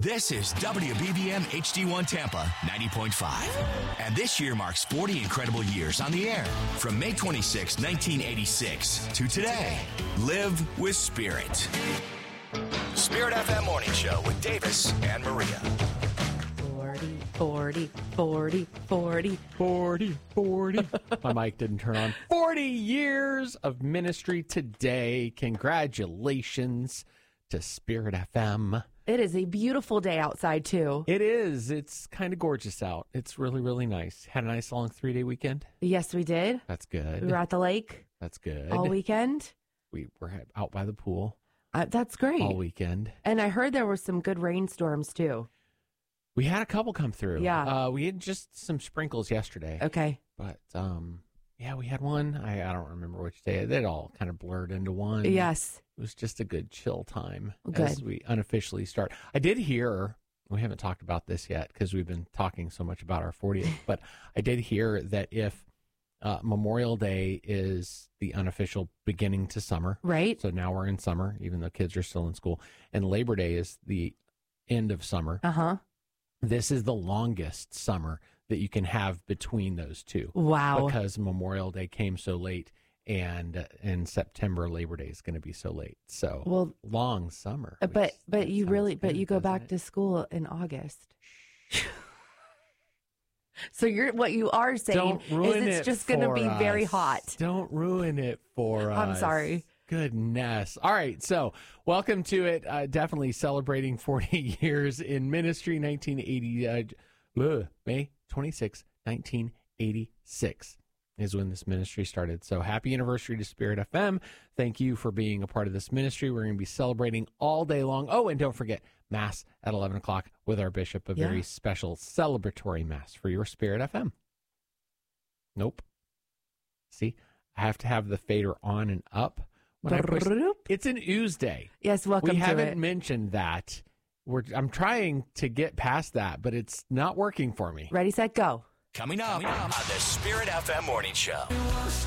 This is WBBM HD1 Tampa 90.5. And this year marks 40 incredible years on the air. From May 26, 1986 to today. Live with Spirit. Spirit FM Morning Show with Davis and Maria. 40. My mic didn't turn on. 40 years of ministry today. Congratulations to Spirit FM. It is a beautiful day outside, too. It is. It's kind of gorgeous out. It's really, really nice. Had a nice long 3-day weekend. Yes, we did. That's good. We were at the lake. That's good. All weekend. We were out by the pool. That's great. All weekend. And I heard there were some good rainstorms, too. We had a couple come through. Yeah. We had just some sprinkles yesterday. Okay. But, yeah, we had one. I don't remember which day. It all kind of blurred into one. Yes. It was just a good chill time Good. as we unofficially start. I did hear, we haven't talked about this yet because we've been talking so much about our 40th, but I did hear that if Memorial Day is the unofficial beginning to summer. Right. So now we're in summer, even though kids are still in school. And Labor Day is the end of summer. Uh-huh. This is the longest summer that you can have between those two. Wow. Because Memorial Day came so late, and in September, Labor Day is going to be so late. So, long summer. But you go back to school in August. So what you are saying is it's just going to be very hot. Don't ruin it for us. I'm sorry. Goodness. All right. So welcome to it. Definitely celebrating 40 years in ministry, 1980, May 26, 1986 is when this ministry started. So happy anniversary to Spirit FM. Thank you for being a part of this ministry. We're going to be celebrating all day long. Oh, and don't forget, Mass at 11 o'clock with our bishop, a very special celebratory Mass for your Spirit FM. Nope. See, I have to have the fader on and up. It's an ooze day. Yes, welcome to it. We haven't mentioned that. I'm trying to get past that, but it's not working for me. Ready, set, go. Coming up on the Spirit FM Morning Show.